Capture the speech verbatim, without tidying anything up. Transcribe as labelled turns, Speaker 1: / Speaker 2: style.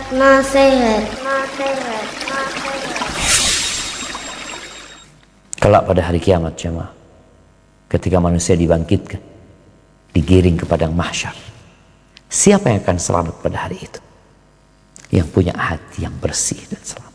Speaker 1: nasihat, nasihat, nasihat.
Speaker 2: Kelak pada hari kiamat jemaah, ketika manusia dibangkitkan, digiring ke padang mahsyar, siapa yang akan selamat pada hari itu? Yang punya hati yang bersih dan selamat.